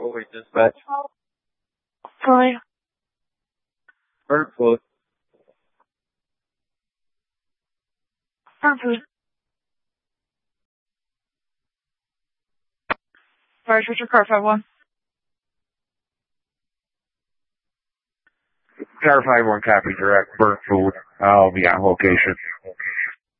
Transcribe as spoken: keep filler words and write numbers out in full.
Over dispatch. Sorry. Bird food. Bird food. Sorry, switch your car, five one. Car five one copy direct, bird food. I'll be on location.